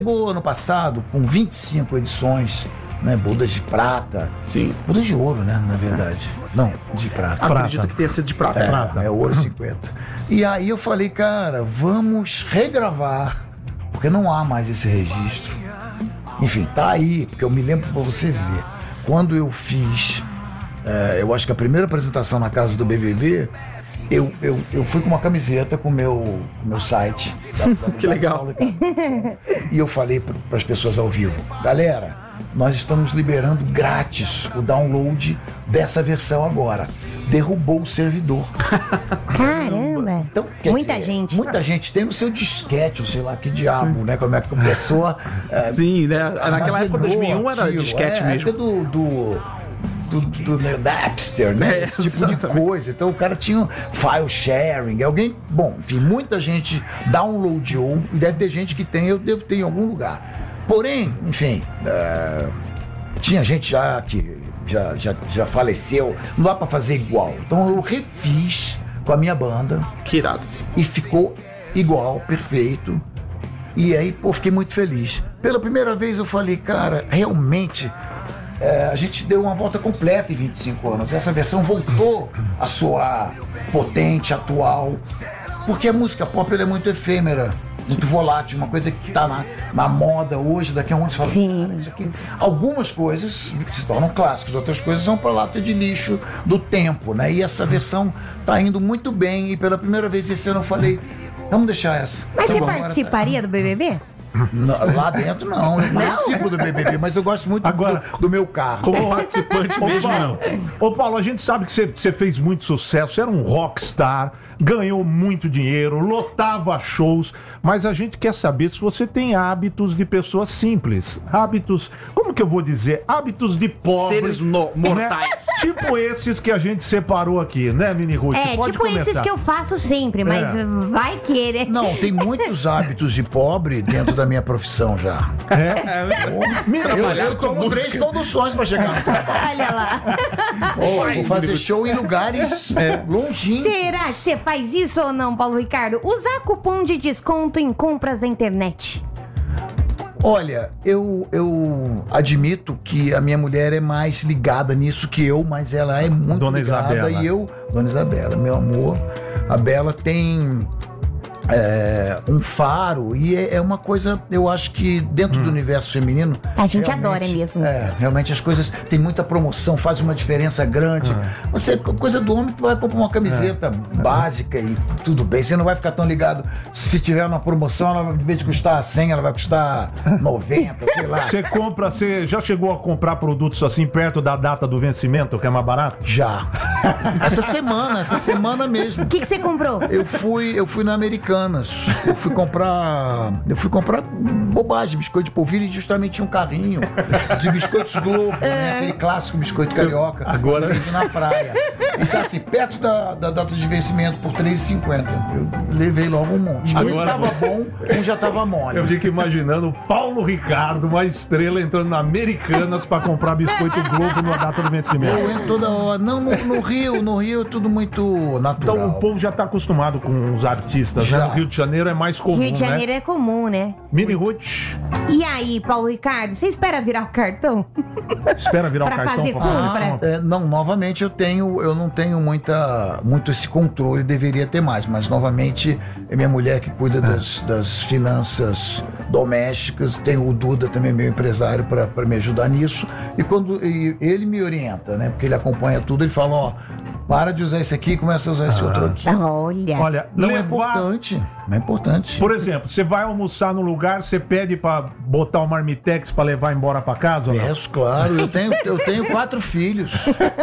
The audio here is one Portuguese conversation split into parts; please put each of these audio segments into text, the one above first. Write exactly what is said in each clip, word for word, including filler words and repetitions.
Chegou ano passado com vinte e cinco edições, né? Bodas de prata. Sim. Bodas de ouro, né? Na verdade. Não, de prata. Acredito prata. que tenha sido de prata. É, prata. é ouro cinquenta. E aí eu falei, cara, vamos regravar, porque não há mais esse registro. Enfim, tá aí, porque eu me lembro pra você ver. Quando eu fiz, é, eu acho que a primeira apresentação na casa do B B B, eu, eu, eu fui com uma camiseta com o meu, meu site. Da, da, que legal. E eu falei para as pessoas ao vivo, galera, nós estamos liberando grátis o download dessa versão agora. Derrubou o servidor. Caramba! Então, muita dizer, gente. Muita gente tem no seu disquete, ou sei lá que diabo, né? Como é que a pessoa. É, Sim, né? Naquela época, dois mil e um, era aquilo. disquete é, mesmo. Época do, do, do, do, do Napster, né? É, Esse tipo exatamente. de coisa. Então o cara tinha file sharing. Alguém. Bom, enfim, muita gente downloadou e deve ter gente que tem, eu devo ter em algum lugar. Porém, enfim, é, tinha gente já que já, já, já faleceu, não dá pra fazer igual. Então eu refiz com a minha banda. Que irado. E ficou igual, perfeito. E aí, pô, fiquei muito feliz. Pela primeira vez eu falei, cara, realmente é, a gente deu uma volta completa em vinte e cinco anos. Essa versão voltou a soar potente, atual. Porque a música pop ela é muito efêmera, muito volátil, uma coisa que tá na, na moda hoje, daqui a um ano você fala, Sim. cara, isso aqui. Algumas coisas se tornam clássicos, outras coisas vão pra lata de lixo do tempo, né? E essa versão tá indo muito bem, e pela primeira vez esse ano eu falei, vamos deixar essa. Mas Tá você bom, participaria do B B B? Não, lá dentro não, eu participo do B B B, mas eu gosto muito Agora, do, do meu carro. Como participante mesmo, não. Ô Paulo, a gente sabe que você, você fez muito sucesso, você era um rockstar, ganhou muito dinheiro, lotava shows, mas a gente quer saber se você tem hábitos de pessoas simples, hábitos, como que eu vou dizer, hábitos de pobre. Seres no- mortais. Né? Tipo esses que a gente separou aqui, né, Mini Ruth? É, Pode tipo começar. esses que eu faço sempre, mas É. vai querer. Não, tem muitos hábitos de pobre dentro da minha profissão já. É? Mini Eu, Ruth, eu tomo três conduções pra chegar no trabalho. Olha lá. Oh, vou fazer show em lugares longínquos. Será que você faz isso ou não, Paulo Ricardo? Usar cupom de desconto em compras da internet. Olha, eu, eu admito que a minha mulher é mais ligada nisso que eu, mas ela é muito Dona ligada. Isabela. E eu, Dona Isabela, meu amor, a Bela tem é, um faro e é, é uma coisa, eu acho que dentro do universo feminino... A gente realmente- adora mesmo. É, realmente as coisas, tem muita promoção, faz uma diferença grande. Você, coisa do homem, tu vai comprar uma camiseta básica e tudo bem, você não vai ficar tão ligado. Se tiver uma promoção, ela, em vez de custar cem, ela vai custar noventa, sei lá. você compra, você já chegou a comprar produtos assim perto da data do vencimento, que é mais barato? Já. Essa semana, essa semana mesmo. O que, que você comprou? Eu fui, eu fui na Americanas. Eu fui comprar. Eu fui comprar bobagem, biscoito de polvilho, e justamente tinha um carrinho de biscoitos Globo, né? Aquele clássico biscoito carioca. Agora- que vende na praia. E tá assim, perto da, da data de vencimento, por três reais e cinquenta. Eu levei logo um monte. Um Agora- tava bom, um já tava mole. Eu fico imaginando o Paulo Ricardo, uma estrela, entrando na Americanas pra comprar biscoito Globo na data do vencimento. Eu entro toda hora. Não, no, no Rio, no Rio é tudo muito natural. Então o povo já tá acostumado com os artistas, Já. né? No Rio de Janeiro é mais comum, Rio de Janeiro né? é comum, né? Mini Ruth, E aí, Paulo Ricardo, você espera virar o cartão? espera virar Pra o cartão fazer pra compra? comprar. É, não, novamente eu tenho, eu não tenho muita, muito esse controle, deveria ter mais, mas novamente é minha mulher que cuida das, das finanças domésticas, tem o Duda também, meu empresário, para me ajudar nisso, e quando e ele me orienta, né, porque ele acompanha tudo, ele fala, ó, para de usar esse aqui e começa a usar esse outro aqui. Olha. Olha, Não é levar... importante, não é importante. Por exemplo, você vai almoçar no lugar, você pede pra botar o marmitex pra levar embora pra casa ou não? É, claro, eu tenho, eu tenho quatro filhos.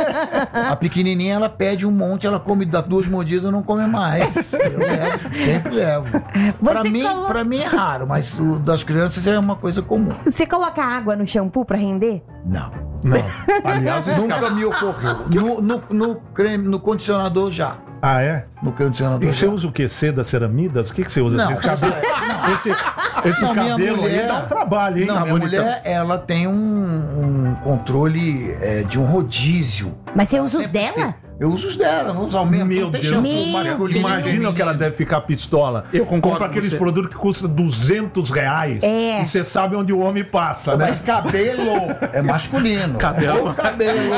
A pequenininha, ela pede um monte, ela come, dá duas mordidas e não come mais. Eu levo, sempre levo. Pra Você mim, colo- pra mim é raro, mas o das crianças é uma coisa comum. Você coloca água no shampoo pra render? Não. Não. Aliás, esse Nunca cara- me ocorreu. No, no, no, creme, no condicionador já. Ah, é? No condicionador E você já. usa o quê? Seda, ceramidas? O que, que você usa? Não, esse cabelo, esse, esse Não, minha cabelo aí mulher- dá um trabalho, hein? Não, tá minha bonitão. mulher, ela tem um, um controle é, de um rodízio. Mas você usa os Sempre dela? tem- Eu uso os dela, vou usar o mesmo. Meu Não tem Deus, shampoo Meu masculino, imagina feminino. que ela deve ficar pistola. Eu concordo Compra com aqueles você. produtos que custam duzentos reais. É. E você sabe onde o homem passa, né? Mas cabelo é masculino. Cabelo. O cabelo.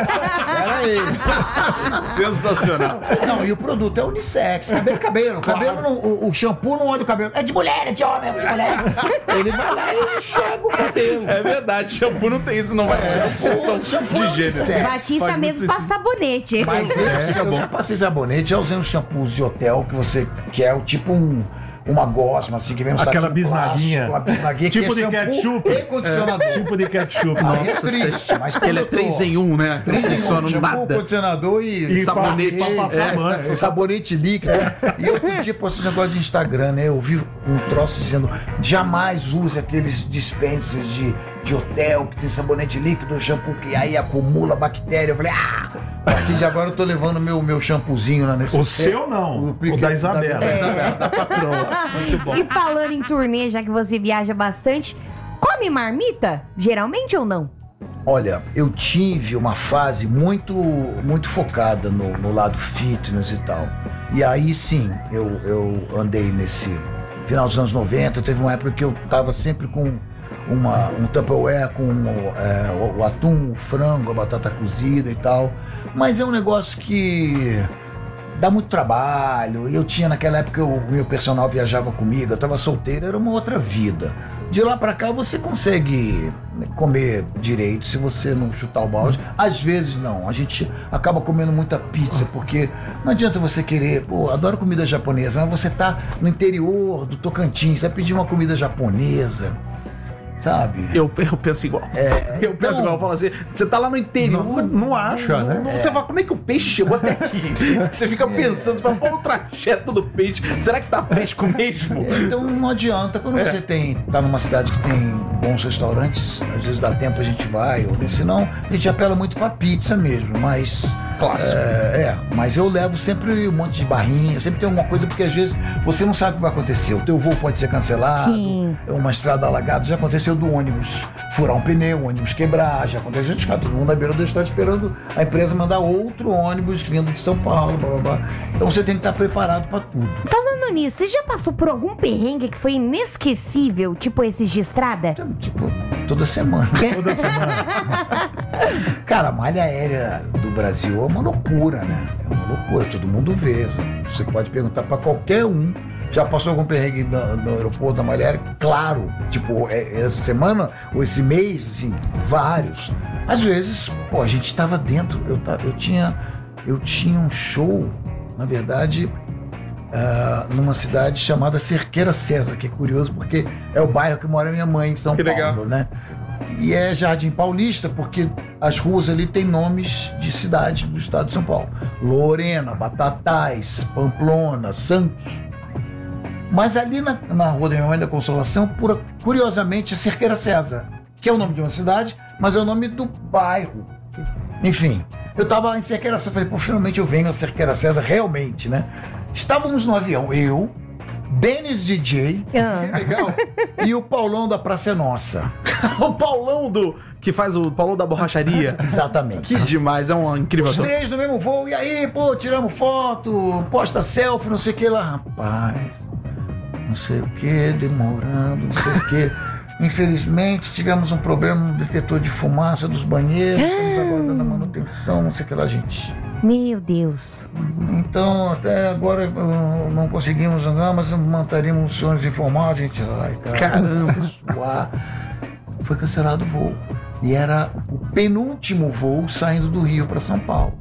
Era ele. Sensacional. Não, e o produto é unissex. Cabelo é cabelo. O, cabelo não- o, o shampoo não olha o cabelo. É de mulher, é de homem, é de mulher. Ele vai lá e enxerga o cabelo. É verdade, shampoo não tem isso, não vai ter injeção O shampoo de é gênero. unissex. Batista Faz mesmo muito passa sabonete. Mas eu, É, eu bom. já passei sabonete, já usei uns shampoos de hotel que você quer, o tipo um, uma gosma, assim, que vem no Aquela saquinho bisnaguinha. plástico, a bisnaguinha Tipo que de é shampoo ketchup. e condicionador. É, tipo de ketchup. Aí é Nossa, triste, mas quando Ele é eu tô- três em um, né? Três Não em um, funciona shampoo, nada. condicionador e, E sabonete. pra, pra passar É. banho. sabonete líquido. E outro dia postei um negócio de Instagram, né? Eu vi um troço dizendo: jamais use aqueles dispensers de, de hotel que tem sabonete líquido, shampoo que aí acumula bactéria. Eu falei: ah! A partir de agora eu tô levando meu, meu shampoozinho na O necessidade. seu não, o brinquedo da Isabela. da- Isabela, da patroa. Muito bom. E falando em turnê, já que você viaja bastante, come marmita? Geralmente ou não? Olha, eu tive uma fase muito, muito focada no, no lado fitness e tal. E aí sim, eu, eu andei nesse final dos anos noventa. Teve uma época que eu tava sempre com uma, um Tupperware com é, o, o atum, o frango, a batata cozida e tal. Mas é um negócio que dá muito trabalho. E eu tinha naquela época, o meu personal viajava comigo, eu tava solteiro, era uma outra vida. De lá pra cá você consegue comer direito se você não chutar o balde. Às vezes não, a gente acaba comendo muita pizza, porque não adianta você querer, pô, adoro comida japonesa, mas você tá no interior do Tocantins, você vai pedir uma comida japonesa, sabe? Eu, eu penso igual. eu penso não. igual. Eu falo assim: você tá lá no interior. Não, não acha, né? não- Você fala, como é que o peixe chegou até aqui? Você fica pensando, você fala, qual o trajeto do peixe? Será que tá fresco mesmo? Então não adianta, quando É. você tem, tá numa cidade que tem bons restaurantes, às vezes dá tempo a gente vai, ou senão a gente apela muito pra pizza mesmo, mas Clássico. É, é, mas eu levo sempre um monte de barrinha, sempre tem alguma coisa, porque às vezes você não sabe o que vai acontecer. O teu voo pode ser cancelado, Sim. uma estrada alagada, já aconteceu do ônibus furar um pneu, o ônibus quebrar, já aconteceu de ficar todo mundo na beira do estado esperando a empresa mandar outro ônibus vindo de São Paulo, blá, blá, blá. Então você tem que estar preparado para tudo. Falando nisso, você já passou por algum perrengue que foi inesquecível, tipo esses de estrada? Tipo, toda semana. Toda semana. Cara, a malha aérea do Brasil é uma loucura, né? É uma loucura, todo mundo vê. Você pode perguntar pra qualquer um. Já passou algum perrengue no, no aeroporto da malha aérea? Claro. Tipo, é- essa semana ou esse mês, assim, vários. Às vezes, pô, a gente tava dentro. Eu, ta- eu, tinha, eu tinha um show, na verdade, ah, numa cidade chamada Cerqueira César, que é curioso porque é o bairro que mora minha mãe em São Que Paulo, legal. né? E é Jardim Paulista, porque as ruas ali têm nomes de cidades do estado de São Paulo. Lorena, Batatais, Pamplona, Santos. Mas ali na, na Rua da Minha Mãe da Consolação, pura, curiosamente, é Cerqueira César, que é o nome de uma cidade, mas é o nome do bairro. Enfim, eu tava em Cerqueira César, falei, pô, finalmente eu venho a Cerqueira César, realmente, né? Estávamos no avião, eu, Denis D J Ah, Legal. e o Paulão da Praça é Nossa. O Paulão do. Que faz o Paulão da borracharia. Exatamente. Que demais, é um incrível Os ator. três no mesmo voo, e aí, pô, tiramos foto, posta selfie, não sei o que lá. Rapaz, não sei o que, demorando, não sei o que. Infelizmente, tivemos um problema no detetor de fumaça dos banheiros, estamos aguardando a manutenção, não sei o que lá, gente. meu Deus. Então, até agora uh, não conseguimos andar, mas manteríamos os senhores informados, gente. Ai, cara, Caramba. suar. Foi cancelado o voo. E era o penúltimo voo saindo do Rio para São Paulo.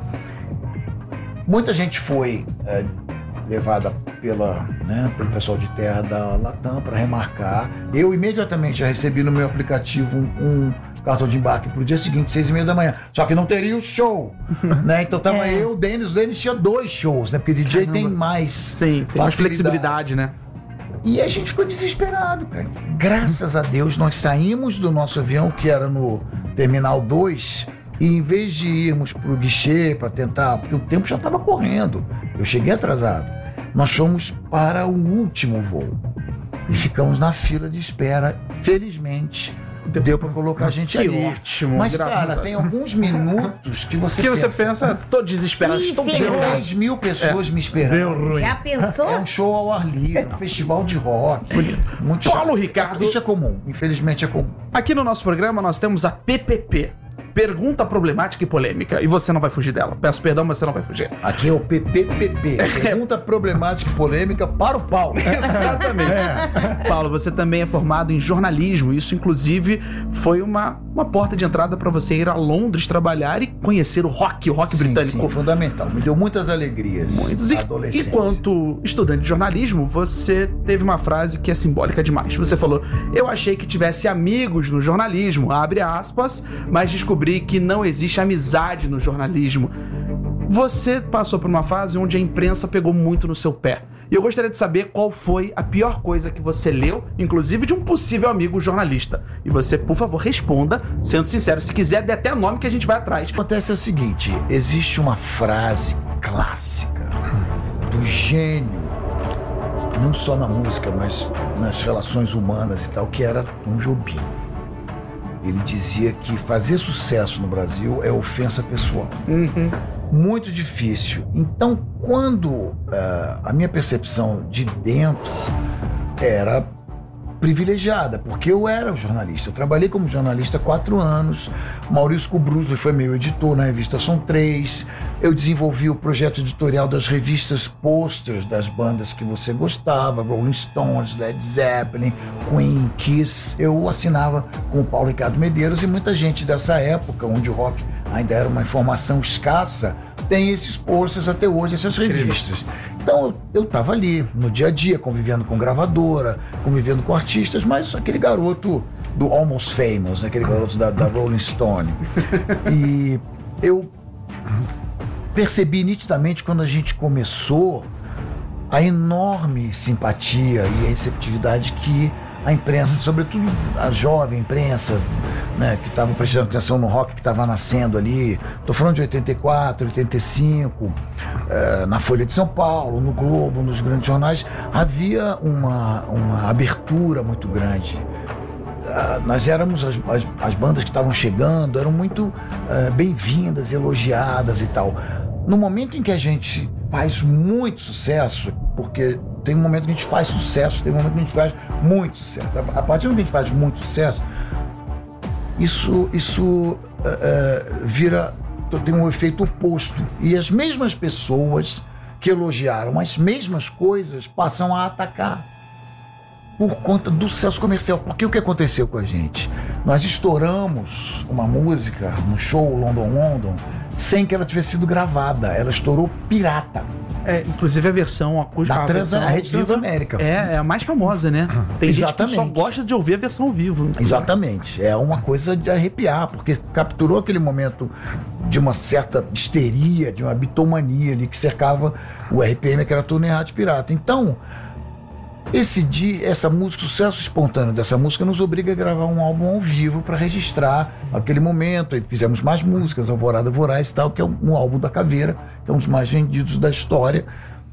Muita gente foi é, levada pela, né, pelo pessoal de terra da Latam para remarcar. Eu imediatamente já recebi no meu aplicativo um, um cartão de embarque para o dia seguinte, seis e meia da manhã. Só que não teria o show, né? Então tava É. eu, o Denis, o Denis tinha dois shows, né? Porque D J Caramba. tem mais Sim, tem mais flexibilidade, né? E a gente ficou desesperado, cara. Graças a Deus, nós saímos do nosso avião, que era no Terminal dois, e em vez de irmos pro guichê para tentar, porque o tempo já estava correndo, eu cheguei atrasado, nós fomos para o último voo e ficamos na fila de espera. Felizmente, deu pra colocar a gente Que ali. ótimo, Mas, graças cara, a- tem alguns minutos que você Que pensa... você pensa, tô desesperado, estou Ih, bem. ferrou. dez mil pessoas me esperando. Deu ruim. Já pensou? É um show ao ar livre, um festival de rock. Muito Paulo chato. Ricardo. Isso é comum, infelizmente é comum. Aqui no nosso programa nós temos a P P P. Pergunta problemática e polêmica. E você não vai fugir dela. Peço perdão, mas você não vai fugir. Aqui é o P P P P. Pergunta problemática e polêmica para o Paulo. Exatamente. Paulo, você também é formado em jornalismo. Isso, inclusive, foi uma, uma porta de entrada para você ir a Londres trabalhar e conhecer o rock, o rock Sim, britânico. sim, fundamental. Me deu muitas alegrias. Muitos. E, Adolescente. enquanto estudante de jornalismo, você teve uma frase que é simbólica demais. Você falou: eu achei que tivesse amigos no jornalismo, abre aspas, mas descobri que não existe amizade no jornalismo. Você passou por uma fase onde a imprensa pegou muito no seu pé. E eu gostaria de saber qual foi a pior coisa que você leu, inclusive de um possível amigo jornalista. E você, por favor, responda, sendo sincero. Se quiser, dê até nome que a gente vai atrás. O que acontece é o seguinte, existe uma frase clássica do gênio, não só na música, mas nas relações humanas e tal, que era Tom Jobim. Ele dizia que fazer sucesso no Brasil é ofensa pessoal. Uhum. Muito difícil. Então, quando uh, a minha percepção de dentro era privilegiada, porque eu era um jornalista. Eu trabalhei como jornalista há quatro anos. Maurício Kubrusli foi meu editor na revista Som três. Eu desenvolvi o projeto editorial das revistas posters das bandas que você gostava, Rolling Stones, Led Zeppelin, Queen, Kiss. Eu assinava com o Paulo Ricardo Medeiros, e muita gente dessa época, onde o rock ainda era uma informação escassa, tem esses posters até hoje, essas revistas. Então eu estava ali, no dia a dia, convivendo com gravadora, convivendo com artistas, mas aquele garoto do Almost Famous, né? Aquele garoto da, da Rolling Stone. E eu percebi nitidamente, quando a gente começou, a enorme simpatia e a receptividade que a imprensa, sobretudo a jovem imprensa, né, que estava prestando atenção no rock que estava nascendo ali, estou falando de oitenta e quatro, oitenta e cinco, eh, na Folha de São Paulo, no Globo, nos grandes jornais, havia uma, uma abertura muito grande. Uh, nós éramos, as, as, as bandas que estavam chegando eram muito uh, bem-vindas, elogiadas e tal. No momento em que a gente faz muito sucesso, porque tem um momento que a gente faz sucesso, tem um momento que a gente faz muito sucesso. A partir do momento que a gente faz muito sucesso, isso, isso uh, uh, vira, tem um efeito oposto. E as mesmas pessoas que elogiaram as mesmas coisas passam a atacar por conta do sucesso comercial. Porque o que aconteceu com a gente? Nós estouramos uma música no show London London sem que ela tivesse sido gravada. Ela estourou pirata. É, inclusive a versão acústica. Da Trans, a Rede Transamérica. É, é a mais famosa, né? Tem Exatamente. gente que só gosta de ouvir a versão ao vivo. Exatamente. É uma coisa de arrepiar, porque capturou aquele momento de uma certa histeria, de uma bitomania ali que cercava o R P M, que era Turnê Rádio Pirata. Então, esse dia, essa música, o sucesso espontâneo dessa música nos obriga a gravar um álbum ao vivo para registrar aquele momento. Aí fizemos mais músicas, Alvorada Voraz e tal, que é um, um álbum da Caveira, que é um dos mais vendidos da história.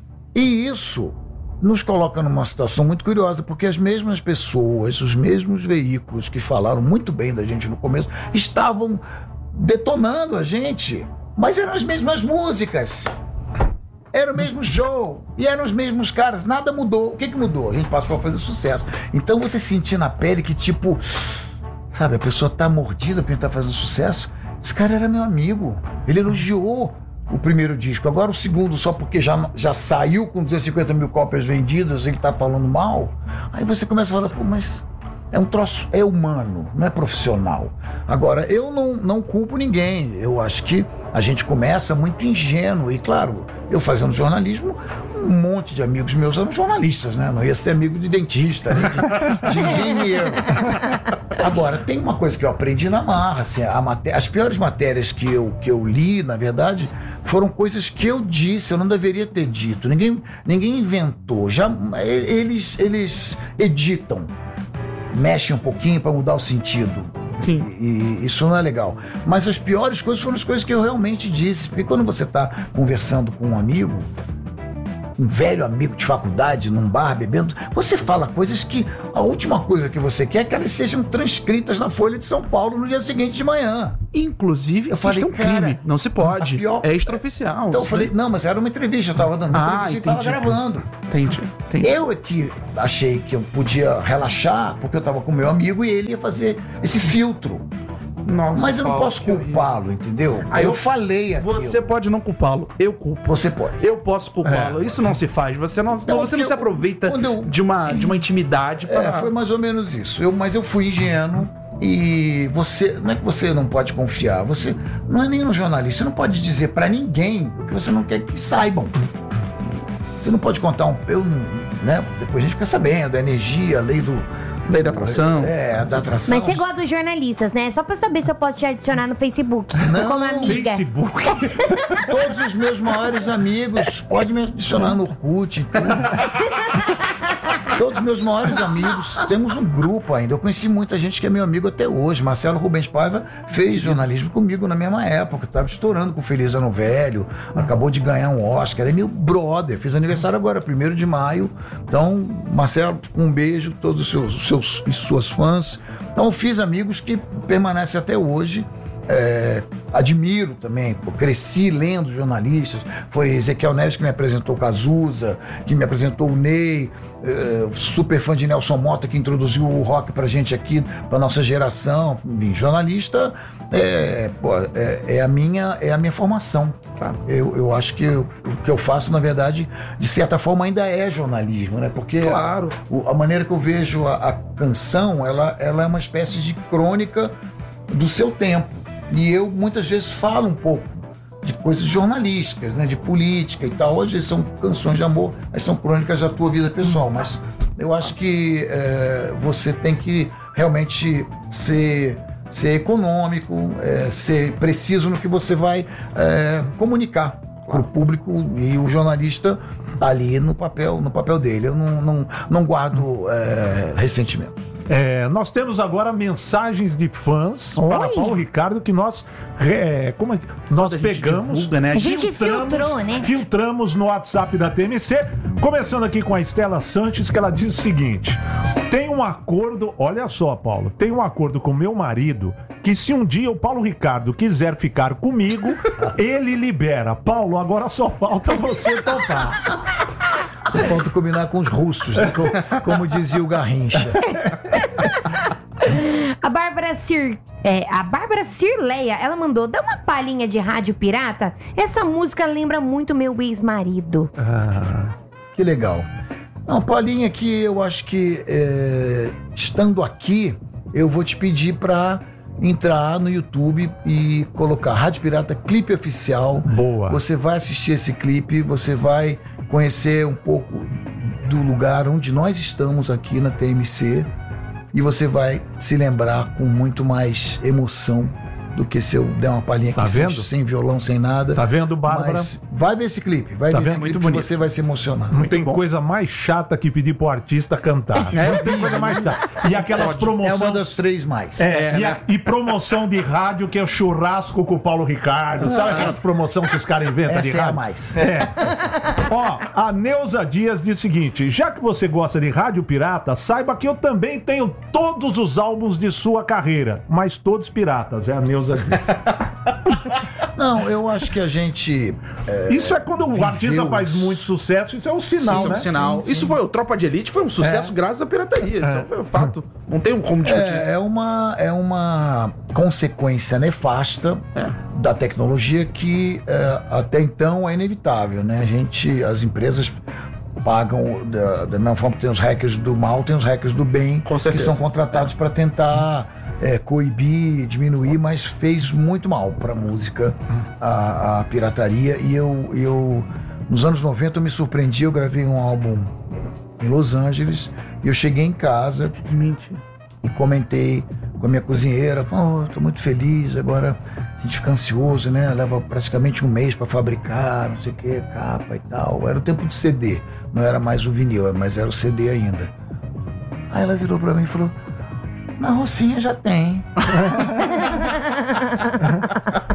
E isso nos coloca numa situação muito curiosa, porque as mesmas pessoas, os mesmos veículos que falaram muito bem da gente no começo, estavam detonando a gente, mas eram as mesmas músicas. Era o mesmo show, e eram os mesmos caras, nada mudou. O que que mudou? A gente passou a fazer sucesso. Então você sentia na pele que, tipo, sabe, a pessoa tá mordida porque tá fazendo sucesso. Esse cara era meu amigo, ele elogiou o primeiro disco, agora o segundo, só porque já, já saiu com duzentas e cinquenta mil cópias vendidas, ele tá falando mal. Aí você começa a falar, pô, mas é um troço, é humano, não é profissional. Agora, eu não, não culpo ninguém. Eu acho que a gente começa muito ingênuo. E claro, eu fazendo jornalismo, um monte de amigos meus eram jornalistas, né? Não ia ser amigo de dentista, né? de, de engenheiro. Agora, tem uma coisa que eu aprendi na marra, assim, a maté- as piores matérias que eu, que eu li, na verdade, foram coisas que eu disse, eu não deveria ter dito. Ninguém, ninguém inventou. Já, eles, eles editam, mexem um pouquinho para mudar o sentido. Sim. E isso não é legal. Mas as piores coisas foram as coisas que eu realmente disse. Porque quando você está conversando com um amigo, um velho amigo de faculdade num bar bebendo, você fala coisas que a última coisa que você quer é que elas sejam transcritas na Folha de São Paulo no dia seguinte de manhã. Inclusive, Eu isso falei, é um crime. cara, Não se pode. a pior- É extraoficial. Então eu falei, não, mas era uma entrevista, eu tava dando uma Ah, entrevista e tava entendi. gravando. Entendi. entendi. Eu é que achei que eu podia relaxar, porque eu tava com meu amigo e ele ia fazer esse filtro. Nossa, Mas eu não Paulo, posso que horrível. culpá-lo, entendeu? Aí eu eu- falei aquilo. Você pode não culpá-lo. Eu culpo. Você pode. Eu posso culpá-lo. Isso não se faz. Você não, Não, você não porque se eu- aproveita quando eu- de, uma, de uma intimidade para... É, foi mais ou menos isso. Eu, mas eu fui ingênuo e você, não é que você não pode confiar, você não é nem um jornalista, você não pode dizer pra ninguém o que você não quer que saibam. Você não pode contar um, eu, não- né? Depois a gente fica sabendo, a energia, a lei do Lei da atração. É, da atração. Mas você gosta dos jornalistas, né? Só pra saber se eu posso te adicionar no Facebook como amiga. Facebook. Todos os meus maiores amigos, pode me adicionar no Orkut. tudo. Todos os meus maiores amigos, temos um grupo ainda. Eu conheci muita gente que é meu amigo até hoje. Marcelo Rubens Paiva fez jornalismo comigo na mesma época. Estava estourando com Feliz Ano Velho. Acabou de ganhar um Oscar. É meu brother. Fez aniversário agora, primeiro de maio. Então, Marcelo, um beijo. Todos os seus, os seus e suas fãs. Então, eu fiz amigos que permanecem até hoje. É, admiro também, pô, cresci lendo jornalistas. Foi Ezequiel Neves que me apresentou o Cazuza, que me apresentou o Ney, é, super fã de Nelson Mota, que introduziu o rock pra gente aqui, pra nossa geração. Enfim, jornalista é, pô, é, é, a minha, é a minha formação. Tá? Eu, eu acho que eu, o que eu faço, na verdade, de certa forma, ainda é jornalismo, né? Porque Claro. a, a maneira que eu vejo a, a canção, ela, ela é uma espécie de crônica do seu tempo. E eu muitas vezes falo um pouco de coisas jornalísticas, né, de política e tal. Hoje são canções de amor, mas são crônicas da tua vida pessoal. Mas eu acho que é, você tem que realmente ser, ser econômico, é, ser preciso no que você vai é, comunicar para o público, e o jornalista está ali no papel, no papel dele. Eu não, não, não guardo é, ressentimento. É, nós temos agora mensagens de fãs Oi. para Paulo Ricardo que nós, é, como é, que- nós A gente pegamos, divulga, né? A gente filtramos, filtrou, né? filtramos no WhatsApp da T M C, começando aqui com a Estela Sanches, que ela diz o seguinte: tem um acordo, olha só, Paulo, tem um acordo com meu marido que se um dia o Paulo Ricardo quiser ficar comigo, ele libera. Paulo, agora só falta você topar. Só falta combinar com os russos, né? como, como dizia o Garrincha. A Bárbara Cir... É, a Bárbara Cirleia, ela mandou, dá uma palhinha de rádio pirata. Essa música lembra muito meu ex-marido. Ah, Que legal. Não, Paulinha, que eu acho que é, estando aqui, eu vou te pedir para entrar no YouTube e colocar Rádio Pirata Clipe Oficial. boa. Você vai assistir esse clipe, você vai conhecer um pouco do lugar onde nós estamos aqui na T M C, e você vai se lembrar com muito mais emoção do que se eu der uma palhinha aqui Tá sem, vendo? sem violão, sem nada. Tá vendo, Bárbara? Mas vai ver esse clipe, vai Tá ver vendo? esse Muito clipe que bonito. você vai se emocionar. Não tem bom. coisa mais chata que pedir pro artista cantar. É, Não tem coisa mais chata. E aquelas É promoções. uma das três mais. É, É, e, a- né? e promoção de rádio que é o churrasco com o Paulo Ricardo. Sabe aquelas promoções que os caras inventam de Essa é a rádio? mais. É. Ó, a Neuza Dias diz o seguinte: já que você gosta de rádio pirata, saiba que eu também tenho todos os álbuns de sua carreira, mas todos piratas. É a Neuza Dias. Não, eu acho que a gente. é, Isso é quando o viveu artista faz isso. muito sucesso, isso é um sinal, Isso é um né? sinal. Isso foi o Tropa de Elite, foi um sucesso graças à pirataria. Isso foi um fato. Não tem como discutir. É, é uma, é uma consequência nefasta É. da tecnologia que é, até então é inevitável, né? A gente, as empresas pagam da, da mesma forma que tem os hackers do mal, tem os hackers do bem, Com que certeza. são contratados para tentar é, coibir, diminuir, mas fez muito mal para a música a, a pirataria. E eu, eu, nos anos noventa, eu me surpreendi, eu gravei um álbum em Los Angeles e eu cheguei em casa Mentira. e comentei com a minha cozinheira: pô, tô muito feliz, agora a gente fica ansioso, né? Leva praticamente um mês para fabricar, não sei o que, capa e tal. Era o tempo de C D, não era mais o vinil, mas era o C D ainda. Aí ela virou para mim e falou: na Rocinha já tem. Aí eu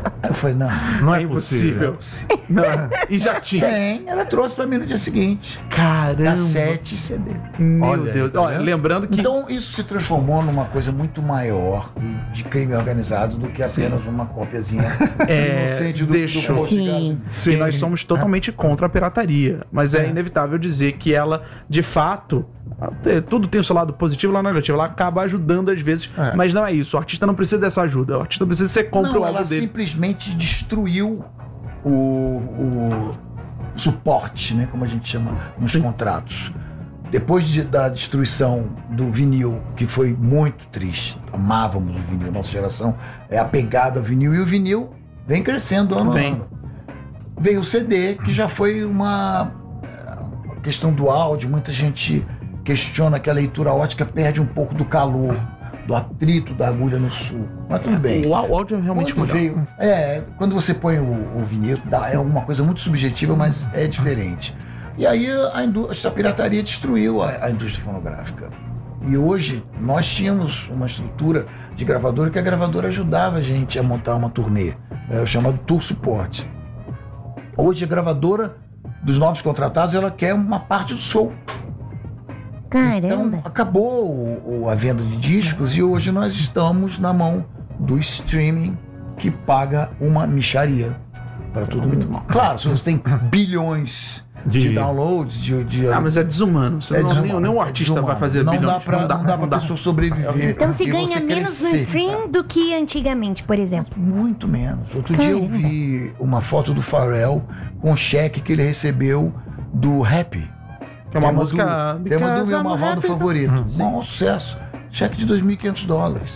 falei, não, Não é, É possível. impossível. Não, e já tinha. tem. Ela trouxe pra mim no dia seguinte. Caramba. Cassete e C D. Meu Olha aí, Deus. tá Olha, vendo? lembrando que. Então isso se transformou numa coisa muito maior de crime organizado do que apenas uma cópiazinha É, inocente do, deixou. do posto de Sim. gás. E nós somos totalmente contra a pirataria. Mas é, inevitável dizer que ela, de fato, é, tudo tem o seu lado positivo e lado negativo. Ela acaba ajudando às vezes, É. mas não é isso. O artista não precisa dessa ajuda. O artista precisa que você compre Não, o ela álbum dele. simplesmente destruiu o, o suporte, né, como a gente chama nos contratos. Depois de- da destruição do vinil, que foi muito triste, amávamos o vinil, nossa geração é apegada ao vinil, e o vinil vem crescendo ano a Vem. ano. Veio o C D, que já foi uma eh, questão do áudio, muita gente questiona que a leitura ótica perde um pouco do calor, do atrito da agulha no sul. Mas tudo bem. O á- o áudio é realmente Quando melhor. veio, é, quando você põe o, o vinil, dá, é uma coisa muito subjetiva, mas é diferente. E aí a, indústria, a pirataria destruiu a, a indústria fonográfica. E hoje nós tínhamos uma estrutura de gravadora que a gravadora ajudava a gente a montar uma turnê. Era o chamado Tour Support. Hoje a gravadora dos novos contratados, ela quer uma parte do show. Caramba. Então acabou o- o- a venda de discos e hoje nós estamos na mão do streaming que paga uma mixaria para todo mundo. Claro, se você tem bilhões de, De- downloads, de, de Ah, mas é desumano. Você é não, desumano, nenhum, nenhum é artista desumano. vai fazer não bilhões. Dá pra, não dá, pra pessoa sobreviver. Então se e ganha você menos no crescer. stream do que antigamente, por exemplo. Muito menos. Outro dia eu Caramba. vi uma foto do Pharrell com o cheque que ele recebeu do Rap. Que é uma Tema música. do, tema do Because meu I'm Mavaldo happy. favorito. Um sucesso. Cheque de dois mil e quinhentos dólares.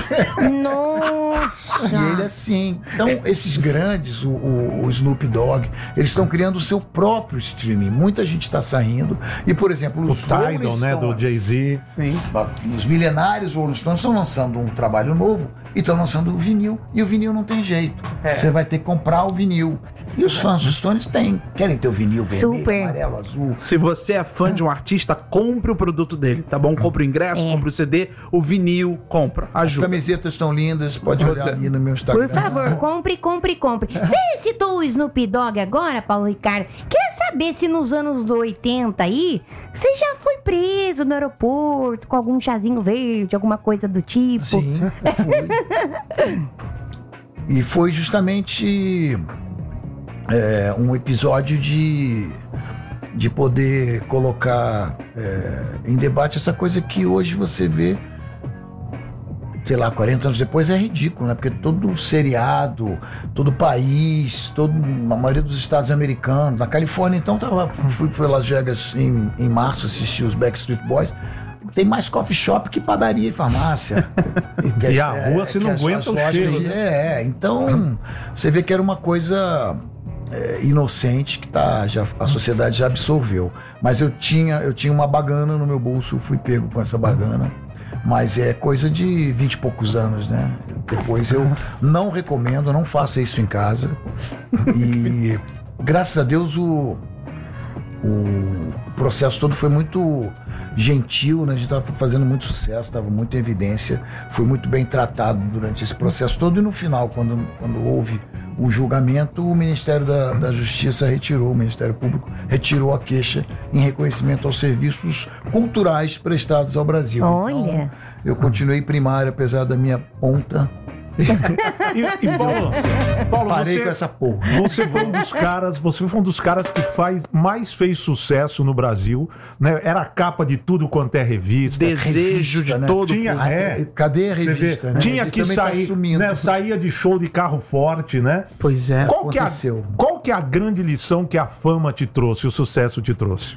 Nossa. E ele assim. Então, esses grandes, o, o- o Snoop Dogg, eles estão criando o seu próprio streaming. Muita gente está saindo. E, por exemplo, O os Rolling Tidal, né, do Stones, Jay-Z. Sim. os milenários Rolling Stones estão lançando um trabalho novo e estão lançando o vinil. E o vinil não tem jeito. É. Você vai ter que comprar o vinil. E os fãs dos Stones têm. Querem ter o vinil vermelho, Super. amarelo, azul. Se você é fã de um artista, compre o produto dele, tá bom? Compre o ingresso, É. compre o C D, o vinil, compra. As Ajuda. camisetas estão lindas. Pode olhar Você- ali no meu Instagram. Por favor, compre, compre, compre. Você citou o Snoop Dogg agora, Paulo Ricardo. Queria saber se nos anos oitenta aí, você já foi preso no aeroporto com algum chazinho verde, alguma coisa do tipo? Sim, foi. E foi justamente é, um episódio de, de poder colocar é, em debate essa coisa que hoje você vê, sei lá, quarenta anos depois é ridículo, né? Porque todo seriado, todo país, todo, a maioria dos estados americanos, na Califórnia, então, tava, fui para Las Vegas em, em março assistir os Backstreet Boys. Tem mais coffee shop que padaria e farmácia. Que E as- a rua você que não as- aguenta as o lojas- cheiro, né? É, então você vê que era uma coisa é, inocente que tá, já, a sociedade já absorveu. Mas eu tinha, eu tinha uma bagana no meu bolso, fui pego com essa bagana. Mas é coisa de vinte e poucos anos, né? Depois eu não recomendo, não faça isso em casa. E graças a Deus o, o processo todo foi muito gentil, né? A gente estava fazendo muito sucesso, estava muito em evidência, foi muito bem tratado durante esse processo todo. E no final, quando, quando houve o julgamento, o Ministério da, da Justiça retirou, o Ministério Público retirou a queixa em reconhecimento aos serviços culturais prestados ao Brasil. Olha. Então, eu continuei primário, apesar da minha ponta. E, e Paulo, Paulo Parei você, com essa porra. você foi um dos caras, você foi um dos caras que faz, mais fez sucesso no Brasil, né? Era a capa de tudo quanto é revista. Desejo Revista, de né? todo Tinha- público. é. Cadê a Você revista? vê, né? tinha A que revista também tá sair, sumindo. né? Saía de show de carro forte, né? Pois é. Qual que, é a, Aconteceu. qual que é a grande lição que a fama te trouxe, o sucesso te trouxe?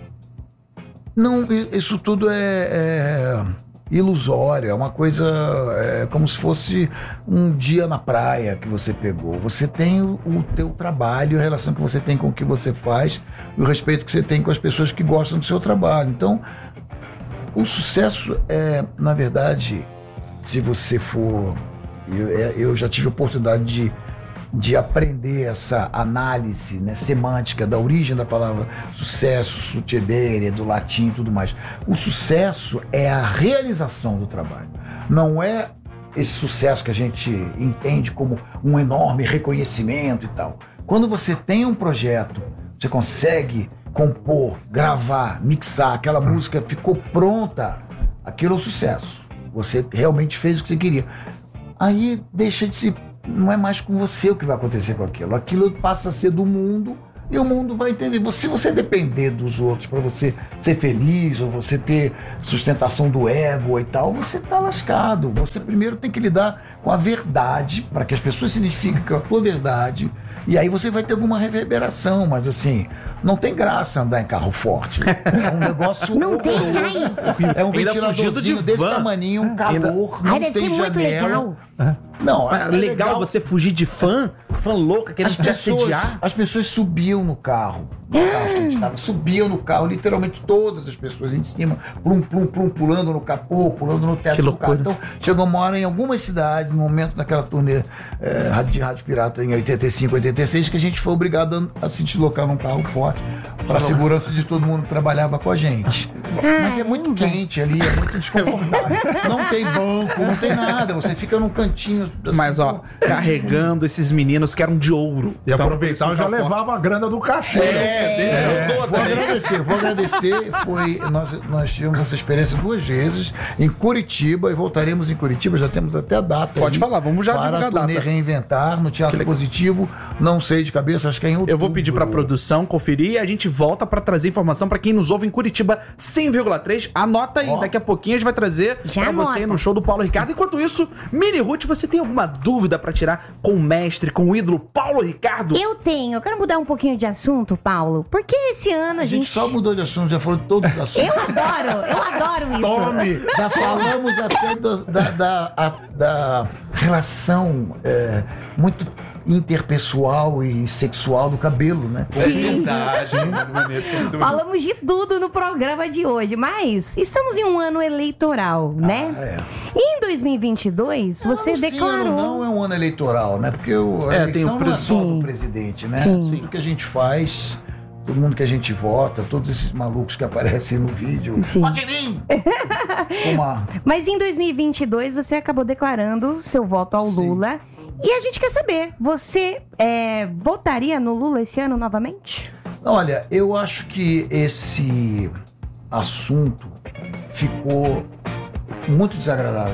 Não, i- isso tudo é, é ilusório, é uma coisa, é como se fosse um dia na praia que você pegou. Você tem o, o teu trabalho, a relação que você tem com o que você faz, e o respeito que você tem com as pessoas que gostam do seu trabalho. Então, o sucesso é, na verdade, se você for... Eu, é- eu já tive a oportunidade de de aprender essa análise, né, semântica da origem da palavra sucesso, succedere, do latim e tudo mais. O sucesso é a realização do trabalho, não é esse sucesso que a gente entende como um enorme reconhecimento e tal. Quando você tem um projeto, você consegue compor, gravar, mixar, aquela música ficou pronta, aquilo é um sucesso. Você realmente fez o que você queria. Aí deixa de se... Não é mais com você o que vai acontecer com aquilo. Aquilo passa a ser do mundo e o mundo vai entender. Se você depender dos outros para você ser feliz ou você ter sustentação do ego e tal, você tá lascado. Você primeiro tem que lidar com a verdade, para que as pessoas se identifiquem com a tua verdade, e aí você vai ter alguma reverberação, mas assim, não tem graça andar em carro forte. É um negócio Não tem, horroroso. ai. É um Ainda fugido ventiladorzinho de desse van. tamaninho, um calor, não Ai, deve tem ser muito janela. legal. Não, Ah, é legal, você fugir de fã, fã louca, querendo as te pessoas, assediar. as pessoas subiam no carro. Os carros que a gente tava, subiam no carro, literalmente todas as pessoas em cima, plum, plum, plum, pulando no capô, pulando no teto Que do carro. loucura. Então, chegou uma hora em algumas cidades, no momento daquela turnê é, de Rádio Pirata em oitenta e cinco, oitenta e seis, que a gente foi obrigado a, a se deslocar num carro forte para a segurança de todo mundo que trabalhava com a gente. Mas é muito quente ali, é muito desconfortável. Não tem banco, não tem nada, você fica num cantinho. assim, Mas, ó, carregando esses meninos que eram de ouro. E Então, aproveitar, eu já por isso, levava a grana do cachê. É, deixa toda, Vou né? agradecer, vou agradecer. Foi, nós, nós tivemos essa experiência duas vezes em Curitiba e voltaremos em Curitiba, já temos até a data. Pode aí, falar, vamos já para divulgar a a turnê data. Reinventar no Teatro Que legal. Positivo. Não sei de cabeça, acho que é em outubro. Eu vou pedir pra produção conferir e a gente volta pra trazer informação pra quem nos ouve em Curitiba cem vírgula três. Anota aí, Ó. daqui a pouquinho a gente vai trazer Já pra você anota. no show do Paulo Ricardo. Enquanto isso, Mini Ruth, você tem alguma dúvida pra tirar com o mestre, com o ídolo Paulo Ricardo? Eu tenho, eu quero mudar um pouquinho de assunto, Paulo, porque esse ano a, A gente gente... só mudou de assunto, já falou de todos os assuntos. Eu adoro, eu adoro isso. Tome! Já falamos até do- da, da, a- da relação é, muito interpessoal e sexual do cabelo, né? Sim. Verdade. Muito bonito, muito bonito. Falamos de tudo no programa de hoje, mas estamos em um ano eleitoral, né? Ah, é. E em dois mil e vinte e dois, você Ano sim, declarou... ano não é um ano eleitoral, né? Porque o, a É, eleição tem o não é só Sim. do presidente, né? Sim. Tudo que a gente faz, todo mundo que a gente vota, todos esses malucos que aparecem no vídeo. Sim. Vote em mim! Uma... Mas em dois mil e vinte e dois você acabou declarando seu voto ao Sim. Lula. E a gente quer saber, você é, votaria no Lula esse ano novamente? Olha, eu acho que esse assunto ficou muito desagradável.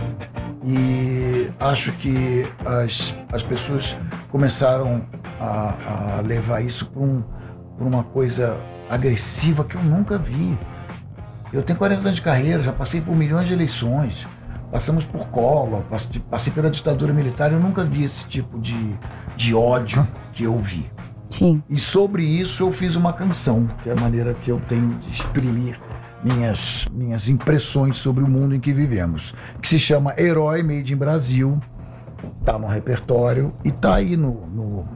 E acho que as, as pessoas começaram a, a levar isso para um, pra uma coisa agressiva que eu nunca vi. Eu tenho quarenta anos de carreira, já passei por milhões de eleições, passamos por Collor, passei, passei pela ditadura militar, eu nunca vi esse tipo de, de ódio que eu vi. Sim. E sobre isso eu fiz uma canção, que é a maneira que eu tenho de exprimir minhas, minhas impressões sobre o mundo em que vivemos, que se chama Herói Made in Brasil, tá no repertório e tá aí no, no,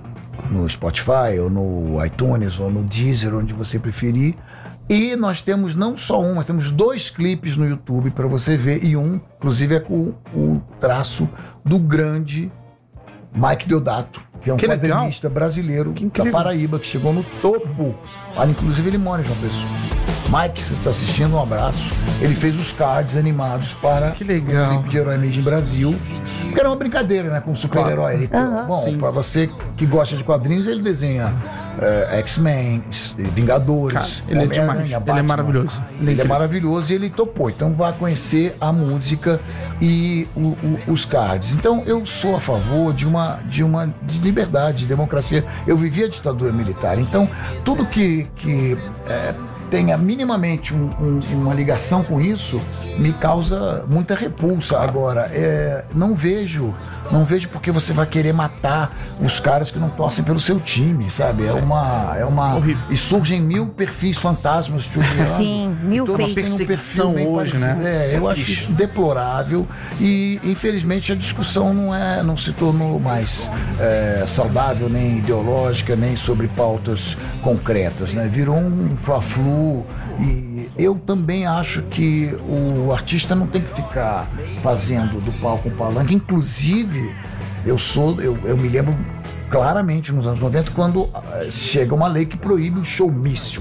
no Spotify, ou no iTunes, ou no Deezer, onde você preferir. E nós temos não só um, nós temos dois clipes no YouTube para você ver, e um, inclusive, é com o traço do grande Mike Deodato, que é um Que legal. quadrinista brasileiro Que da incrível. Paraíba, que chegou no topo. Olha, inclusive ele mora em João Pessoa. Mike, se você está assistindo, um abraço. Ele fez os cards animados para Que legal. o clipe de Herói Made in Brasil. Que era uma brincadeira, né? Com o super-herói. Ele- Aham. Bom, Sim. para você que gosta de quadrinhos, ele desenha é, X-Men, Vingadores. Cara, ele é Homem-Aranha, demais. Ele é Batman. maravilhoso. Ele é maravilhoso e ele topou. Então vá conhecer a música e o- o- os cards. Então eu sou a favor de uma, de uma de liberdade, de democracia. Eu vivi a ditadura militar. Então tudo que, que é, tenha minimamente um- um- uma ligação com isso me causa muita repulsa. Agora, é, não vejo, não vejo porque você vai querer matar os caras que não torcem pelo seu time, sabe? É uma, é uma Horrível. e surgem mil perfis fantasmas chuleando. Sim, mil E todos fakes. têm um perfil Perseguição bem hoje, parecido. né? É, eu É acho triste. isso deplorável e infelizmente a discussão não é, não se tornou mais é, saudável, nem ideológica, nem sobre pautas concretas, né? Virou um fla-flu e eu também acho que o artista não tem que ficar fazendo do palco um palanque. Inclusive, eu sou, eu, eu me lembro claramente nos anos noventa quando ah, chega uma lei que proíbe o showmício.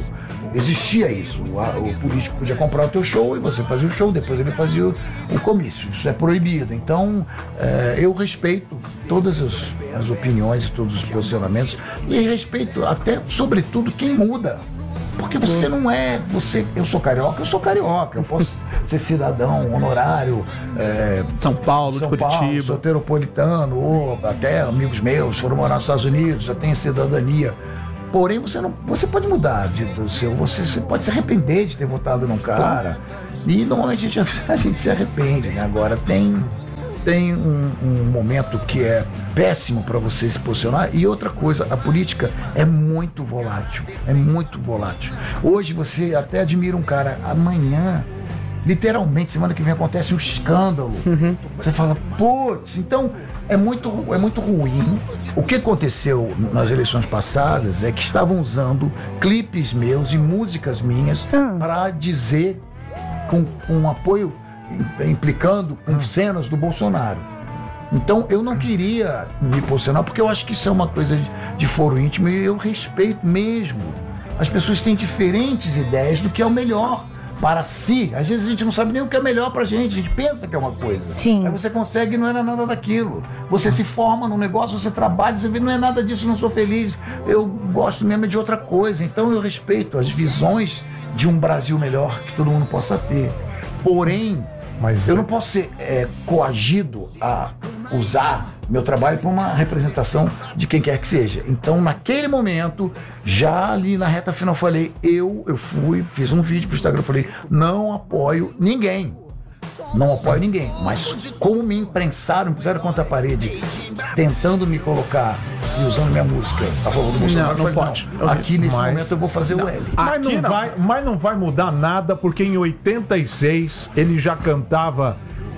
Existia isso. O, a- o político podia comprar o teu show e você fazia o show, depois ele fazia o, o comício. Isso é proibido. Então, é, eu respeito todas as, as opiniões e todos os posicionamentos e respeito até, sobretudo, quem muda. Porque você não é, você, eu sou carioca, eu sou carioca, eu posso ser cidadão honorário, é, São Paulo, São de Paulo, Curitiba. soteropolitano, ou até amigos meus foram morar nos Estados Unidos, já tem cidadania. Porém, você não, você pode mudar de, do seu, você, você pode se arrepender de ter votado num cara. E normalmente a gente, a gente se arrepende, né? Agora tem tem um, um momento que é péssimo para você se posicionar. E outra coisa, a política é muito volátil, é muito volátil. Hoje você até admira um cara, amanhã, literalmente, semana que vem acontece um escândalo. Uhum. Você fala, putz, então é muito, é muito ruim. O que aconteceu nas eleições passadas é que estavam usando clipes meus e músicas minhas para dizer com, com apoio, implicando com cenas do Bolsonaro. Então eu não queria me posicionar porque eu acho que isso é uma coisa de, de foro íntimo e eu respeito mesmo. As pessoas têm diferentes ideias do que é o melhor para si. Às vezes a gente não sabe nem o que é melhor pra gente, a gente pensa que é uma coisa. Sim. Aí você consegue e não era nada daquilo. Você se forma num negócio, você trabalha, você vê, não é nada disso, não sou feliz. Eu gosto mesmo de outra coisa. Então eu respeito as visões de um Brasil melhor que todo mundo possa ter. Porém, Mas eu não posso ser é, coagido a usar meu trabalho para uma representação de quem quer que seja. Então, naquele momento, já ali na reta final, eu falei, eu, eu fui, fiz um vídeo pro Instagram, eu falei, não apoio ninguém. Não apoio ninguém. Mas como me imprensaram, me puseram contra a parede, tentando me colocar e usando minha música a favor do Bolsonaro, Não, não eu falei, pode. não, aqui nesse Mas- momento eu vou fazer o L. Mas Aqui não, não. vai, mas não vai mudar nada, porque em oitenta e seis ele já cantava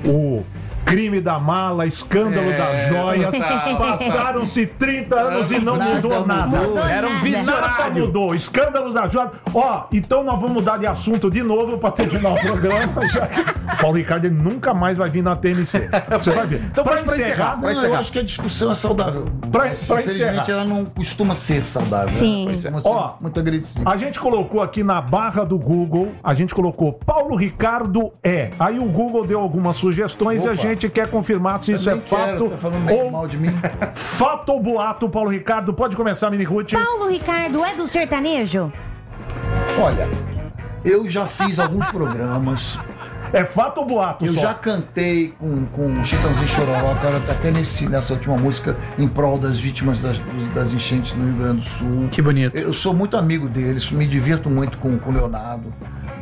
o Crime da Mala, Escândalo É, das Joias. total. Passaram-se trinta anos e não Nada mudou nada. mudou. Era um Nada. Nada visionário. mudou. Escândalos da Joia. Ó, então nós vamos mudar de assunto de novo pra terminar o programa. Já que o Paulo Ricardo ele nunca mais vai vir na T N C. Você vai ver. Então, pra pra encerrar, encerrar, Vai Não, eu encerrar. acho que a discussão é saudável. Pra- Mas, pra infelizmente, encerrar. ela não costuma ser saudável. Sim. Ela costuma ser Ó, muito agressiva. a gente colocou aqui na barra do Google, a gente colocou Paulo Ricardo é. Aí o Google deu algumas sugestões e a Opa. gente quer confirmar se isso é Também quero, fato tá falando bem ou mal de mim. fato ou boato, Paulo Ricardo. Pode começar, Mini Ruth. Paulo Ricardo é do sertanejo? Olha, eu já fiz alguns programas. É fato ou boato? Eu só? já cantei com, com o Chitãozinho Chororó, cara, tá até nesse, nessa última música em prol das vítimas das, das enchentes no Rio Grande do Sul. Que bonito. Eu sou muito amigo deles, me divirto muito com, com o Leonardo.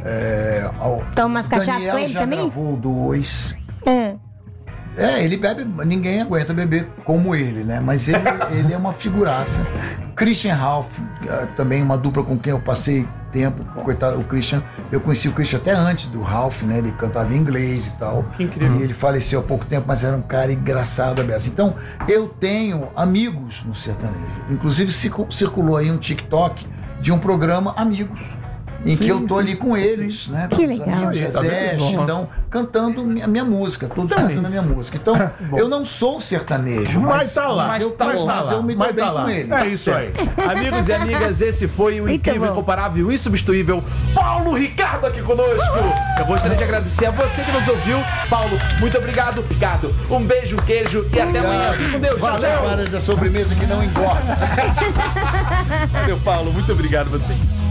É, ao- Toma umas cachaças Daniel com ele já também? gravou dois. É. É, ele bebe, ninguém aguenta beber como ele, né? Mas ele, ele é uma figuraça. Christian Ralph, eh, também uma dupla com quem eu passei tempo. Coitado, o Christian, eu conheci o Christian até antes do Ralph, né? Ele cantava em inglês e tal. Que incrível. E ele faleceu há pouco tempo, mas era um cara engraçado, aberto. Então, eu tenho amigos no sertanejo. Inclusive, circu- circulou aí um TikTok de um programa Amigos. Em que eu tô ali com eles, né? Que legal. Amigos, Tá vendo? Zé, Bom. Chindão, cantando minha, minha música, todos Então é cantando a minha isso. música. Então, eu não sou sertanejo, Mas mas, tá lá, mas eu, mas tá mas lá, eu me dou mas bem tá lá. com eles. É isso aí. Amigos e amigas, esse foi o Muito incrível, bom. incomparável, insubstituível Paulo Ricardo aqui conosco. Eu gostaria de agradecer a você que nos ouviu. Paulo, muito obrigado. Ricardo, um beijo, um queijo e até amanhã. Fique com Deus. Tchau, tchau. Para da sobremesa que não engorda. Valeu, Paulo. Muito obrigado a vocês.